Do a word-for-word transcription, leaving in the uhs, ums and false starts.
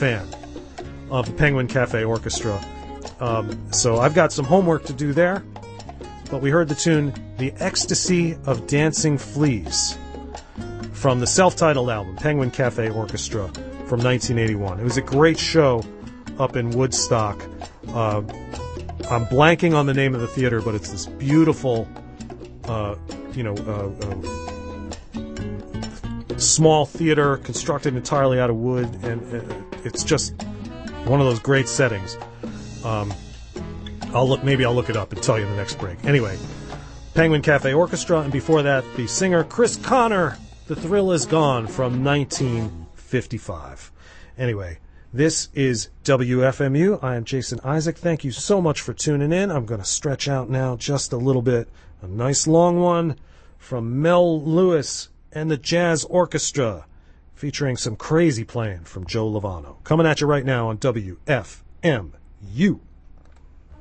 fan of the Penguin Cafe Orchestra. Um, so I've got some homework to do there. But we heard the tune The Ecstasy of Dancing Fleas from the self-titled album, Penguin Cafe Orchestra, from nineteen eighty-one. It was a great show up in Woodstock. Uh, I'm blanking on the name of the theater, but it's this beautiful, uh, you know, uh, uh, small theater constructed entirely out of wood, and uh, it's just one of those great settings. Um, I'll look. Maybe I'll look it up and tell you in the next break. Anyway, Penguin Cafe Orchestra, and before that, the singer Chris Connor, The Thrill Is Gone, from nineteen fifty-five. Anyway, this is W F M U. I am Jason Isaac. Thank you so much for tuning in. I'm going to stretch out now just a little bit. A nice long one from Mel Lewis and the Jazz Orchestra, featuring some crazy playing from Joe Lovano. Coming at you right now on W F M U.